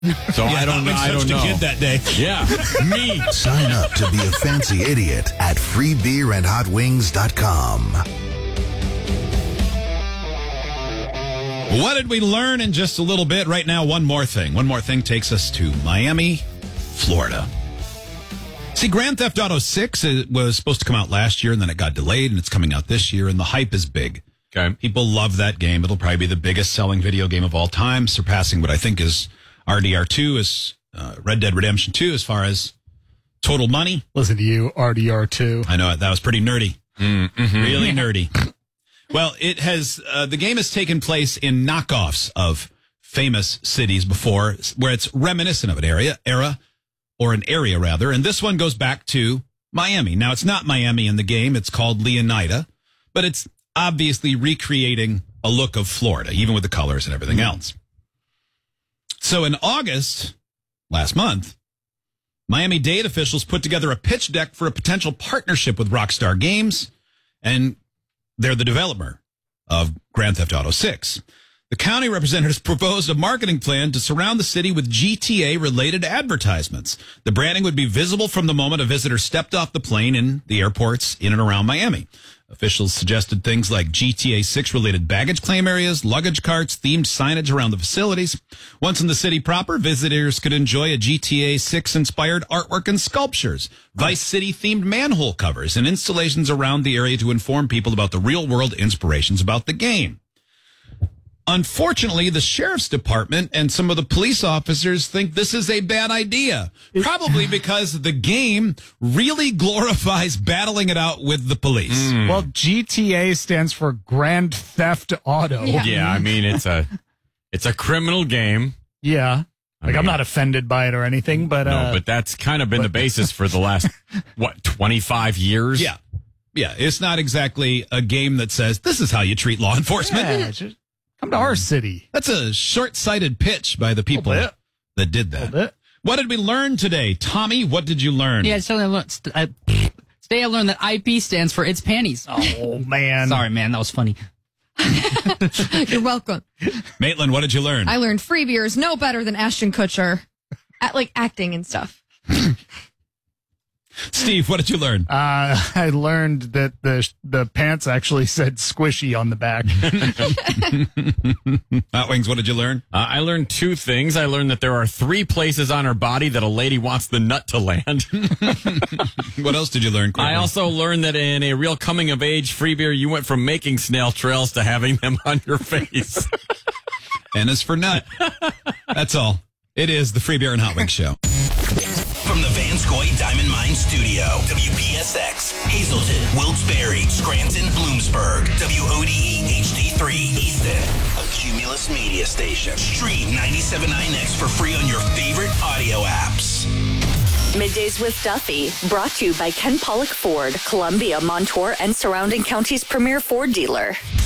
So I don't know. I don't know. Kid that day. Yeah, me. Sign up to be a fancy idiot at freebeerandhotwings.com. What did we learn in just a little bit? Right now, one more thing. One more thing takes us to Miami, Florida. See, Grand Theft Auto 6 was supposed to come out last year, and then it got delayed, and it's coming out this year, and the hype is big. Okay. People love that game. It'll probably be the biggest selling video game of all time, surpassing what I think is RDR2, is Red Dead Redemption 2 as far as total money. Listen to you, RDR2. I know, that was pretty nerdy. Mm-hmm. Really nerdy. Well, it has the game has taken place in knockoffs of famous cities before, where it's reminiscent of an area, and this one goes back to Miami. Now, it's not Miami in the game; it's called Leonida, but it's obviously recreating a look of Florida, even with the colors and everything else. So, in August last month, Miami-Dade officials put together a pitch deck for a potential partnership with Rockstar Games, and they're the developer of Grand Theft Auto 6. The county representatives proposed a marketing plan to surround the city with GTA-related advertisements. The branding would be visible from the moment a visitor stepped off the plane in the airports in and around Miami. Officials suggested things like GTA 6-related baggage claim areas, luggage carts, themed signage around the facilities. Once in the city proper, visitors could enjoy a GTA 6-inspired artwork and sculptures, Vice City-themed manhole covers, and installations around the area to inform people about the real-world inspirations about the game. Unfortunately, the sheriff's department and some of the police officers think this is a bad idea, probably because the game really glorifies battling it out with the police. Well, GTA stands for Grand Theft Auto. Yeah, I mean, it's a criminal game. Yeah. I'm not offended by it or anything, but... No, but that's kind of been the basis for the last, 25 years? Yeah. Yeah, it's not exactly a game that says, this is how you treat law enforcement. Yeah, just come to our city. That's a short-sighted pitch by the people that did that. What did we learn today? Tommy, what did you learn? Yeah, so today I learned that IP stands for It's Panties. Oh, man. Sorry, man, that was funny. You're welcome. Maitland, what did you learn? I learned free beer is no better than Ashton Kutcher at acting and stuff. Steve, what did you learn? I learned that the pants actually said squishy on the back. Hot Wings, what did you learn? I learned two things. I learned that there are 3 places on her body that a lady wants the nut to land. What else did you learn, Courtney? I also learned that in a real coming-of-age free beer, you went from making snail trails to having them on your face. N is for nut. That's all. It is the Free Beer and Hot Wings Show. From the Vanscoy Diamond Mine Studio, WPSX, Hazleton, Wilkes-Barre, Scranton, Bloomsburg, WODE HD3, Easton, a Cumulus media station. Stream 97.9X for free on your favorite audio apps. Middays with Duffy, brought to you by Ken Pollock Ford, Columbia, Montour, and surrounding counties' premier Ford dealer.